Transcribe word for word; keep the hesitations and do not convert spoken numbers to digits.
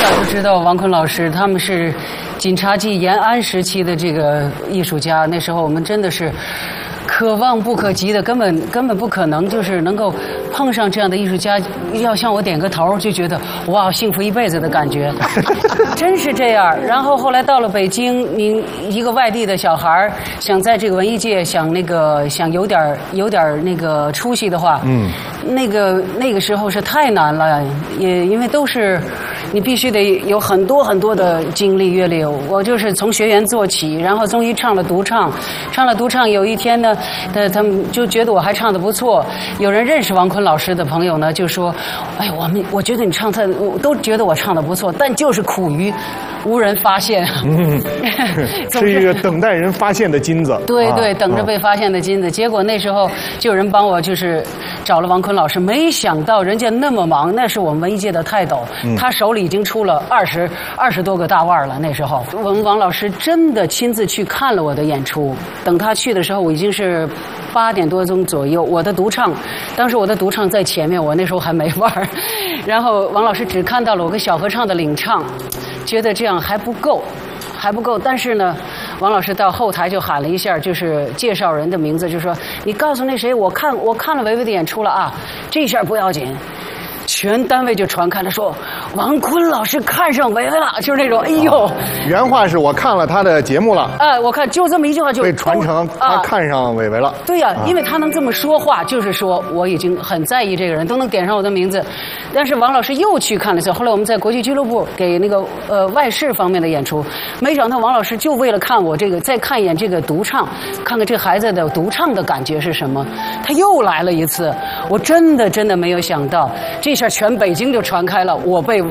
早就知道王坤老师，他们是警察局延安时期的这个艺术家。那时候我们真的是可望不可及的，根本根本不可能，就是能够碰上这样的艺术家，要向我点个头，就觉得哇，幸福一辈子的感觉，真是这样。然后后来到了北京，您一个外地的小孩想在这个文艺界想那个想有点有点那个出息的话，嗯，那个那个时候是太难了，也因为都是你必须得有很多很多的经历阅历。我就是从学员做起，然后终于唱了独唱，唱了独唱，有一天呢。他他们就觉得我还唱得不错，有人认识王坤老师的朋友呢，就说：“哎，我们我觉得你唱他，都觉得我唱得不错，但就是苦于无人发现。”嗯， 是一个等待人发现的金子。 对对，等着被发现的金子。结果那时候就有人帮我，就是找了王坤老师，没想到人家那么忙，那是我们文艺界的泰斗，他手里已经出了二十二十多个大腕了。那时候，我们王老师真的亲自去看了我的演出。等他去的时候，我已经是。是八点多钟左右，我的独唱，当时我的独唱在前面，我那时候还没玩儿，然后王老师只看到了我跟小合唱的领唱，觉得这样还不够，还不够。但是呢，王老师到后台就喊了一下，就是介绍人的名字，就说你告诉那谁，我看我看了维维的演出了啊，这下不要紧。全单位就传开了，说王坤老师看上维维了，就是那种哎呦、啊。 原话是我看了他的节目了。 哎、啊，我看就这么一句话就被传承，他看上维维了。 对呀、啊啊，因为他能这么说话，就是说我已经很在意这个人，都能点上我的名字。但是王老师又去看了一次，后来我们在国际俱乐部给那个呃外事方面的演出，没想到王老师就为了看我这个，再看一眼这个独唱，看看这孩子的独唱的感觉是什么，他又来了一次。我真的真的没有想到这。一下全北京就传开了，我被